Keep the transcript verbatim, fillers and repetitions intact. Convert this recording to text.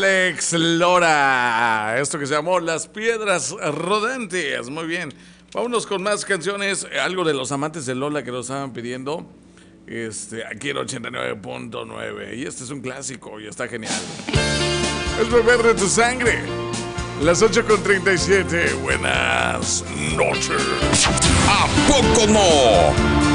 Alex Lora, esto que se llamó Las Piedras Rodantes. Muy bien, vámonos con más canciones. Algo de los amantes de Lola que nos estaban pidiendo. Este, aquí en ochenta y nueve punto nueve. Y este es un clásico y está genial. Es beber de tu sangre. Las ocho con treinta y siete. Buenas noches. ¿A poco no?